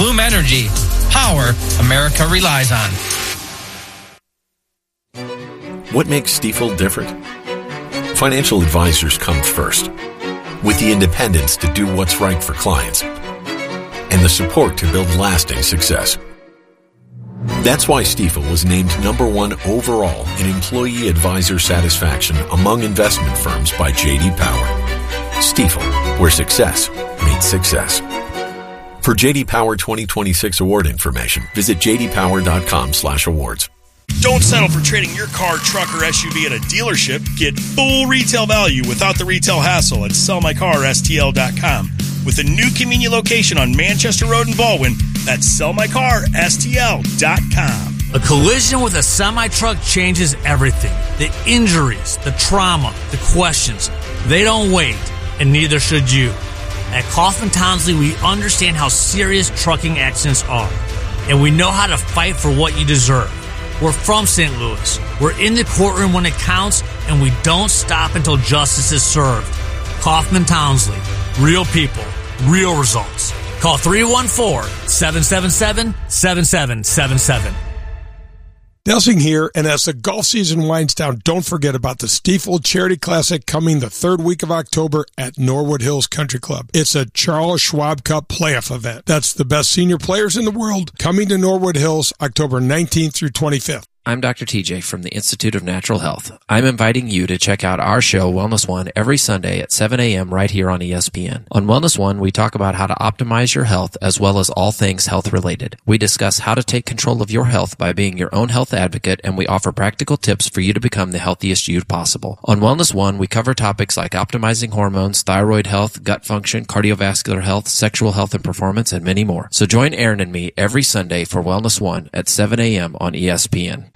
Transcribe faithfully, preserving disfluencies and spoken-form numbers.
Bloom Energy. Power America relies on. What makes Stifel different? Financial advisors come first, with the independence to do what's right for clients and the support to build lasting success. That's why Stifel was named number one overall in employee advisor satisfaction among investment firms by J D Power. Stifel, where success meets success. For J D Power twenty twenty-six award information, visit j d power dot com slash awards. Don't settle for trading your car, truck, or S U V at a dealership. Get full retail value without the retail hassle at sell my car s t l dot com. With a new convenient location on Manchester Road in Baldwin, that's sell my car s t l dot com. A collision with a semi-truck changes everything. The injuries, the trauma, the questions. They don't wait, and neither should you. At Kaufman Townsley, we understand how serious trucking accidents are, and we know how to fight for what you deserve. We're from Saint Louis. We're in the courtroom when it counts, and we don't stop until justice is served. Kaufman Townsley. Real people. Real results. Call three one four, seven seven seven, seven seven seven seven. Delsing here, and as the golf season winds down, don't forget about the Stifel Charity Classic coming the third week of October at Norwood Hills Country Club. It's a Charles Schwab Cup playoff event. That's the best senior players in the world coming to Norwood Hills October nineteenth through twenty-fifth. I'm Doctor T J from the Institute of Natural Health. I'm inviting you to check out our show, Wellness One, every Sunday at seven a.m. right here on E S P N. On Wellness One, we talk about how to optimize your health as well as all things health-related. We discuss how to take control of your health by being your own health advocate, and we offer practical tips for you to become the healthiest you possible. On Wellness One, we cover topics like optimizing hormones, thyroid health, gut function, cardiovascular health, sexual health and performance, and many more. So join Aaron and me every Sunday for Wellness One at seven a.m. on E S P N.